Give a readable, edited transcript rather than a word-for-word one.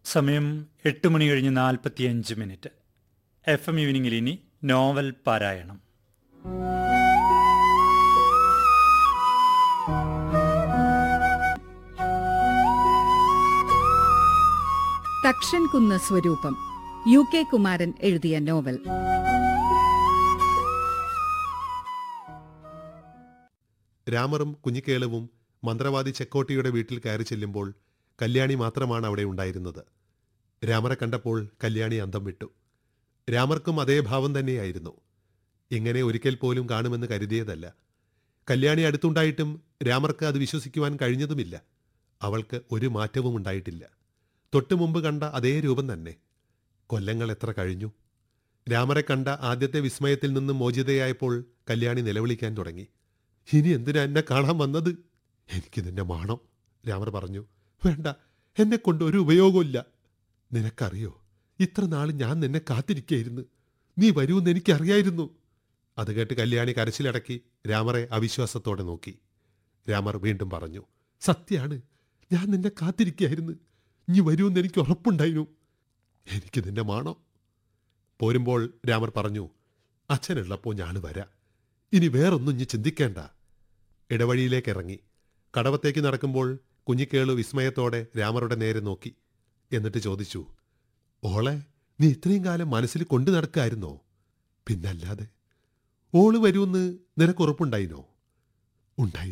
സമയം 8:45. FM ഈവനിങ്ങിൽ ഇനി novel പാരായണം. തക്ഷൻ കുന്ന് സ്വരൂപം, UK കുമാരൻ എഴുതിയ നോവൽ. രാമറും കുഞ്ഞിക്കേളുവും മന്ത്രവാദി ചെക്കോട്ടിയുടെ വീട്ടിൽ കയറി ചെല്ലുമ്പോൾ കല്യാണി മാത്രമാണ് അവിടെ ഉണ്ടായിരുന്നത്. രാമറെ കണ്ടപ്പോൾ കല്യാണി അന്തം വിട്ടു. രാമർക്കും അതേ ഭാവം തന്നെയായിരുന്നു. ഇങ്ങനെ ഒരിക്കൽ പോലും കാണുമെന്ന് കരുതിയതല്ല. കല്യാണി അടുത്തുണ്ടായിട്ടും രാമർക്ക് അത് വിശ്വസിക്കുവാൻ കഴിഞ്ഞതുമില്ല. അവൾക്ക് ഒരു മാറ്റവും ഉണ്ടായിട്ടില്ല. തൊട്ടുമുമ്പ് കണ്ട അതേ രൂപം തന്നെ. കൊല്ലങ്ങൾ എത്ര കഴിഞ്ഞു. രാമറെ കണ്ട ആദ്യത്തെ വിസ്മയത്തിൽ നിന്നും മോചിതയായപ്പോൾ കല്യാണി നിലവിളിക്കാൻ തുടങ്ങി. ഇനി എന്തിനാ എന്നെ കാണാൻ വന്നത്? എനിക്ക് നിന്നെ മാണം. രാമർ പറഞ്ഞു. വേണ്ട, എന്നെക്കൊണ്ട് ഒരു ഉപയോഗമില്ല. നിനക്കറിയോ, ഇത്ര നാൾ ഞാൻ നിന്നെ കാത്തിരിക്കുകയായിരുന്നു. നീ വരുമെന്ന് എനിക്കറിയായിരുന്നു. അത് കേട്ട് കല്യാണി കരച്ചിലടക്കി രാമറെ അവിശ്വാസത്തോടെ നോക്കി. രാമർ വീണ്ടും പറഞ്ഞു. സത്യാണ്, ഞാൻ നിന്നെ കാത്തിരിക്കുകയായിരുന്നു. നീ വരുമെന്ന് എനിക്ക് ഉറപ്പുണ്ടായിരുന്നു. എനിക്ക് നിന്നെ മാണം. പോരുമ്പോൾ രാമർ പറഞ്ഞു. അച്ഛനുള്ളപ്പോൾ ഞാൻ വരാം. ഇനി വേറൊന്നും നീ ചിന്തിക്കേണ്ട. ഇടവഴിയിലേക്ക് ഇറങ്ങി. കടവത്തേക്ക് നടക്കുമ്പോൾ കുഞ്ഞിക്കേളു വിസ്മയത്തോടെ രാമറുടെ നേരെ നോക്കി. എന്നിട്ട് ചോദിച്ചു. ഓളെ നീ ഇത്രയും കാലം മനസ്സിൽ കൊണ്ടു നടക്കായിരുന്നോ? പിന്നല്ലാതെ. ഓള് വരുമെന്ന് നിനക്കുറപ്പുണ്ടായിനോ? ഉണ്ടായി.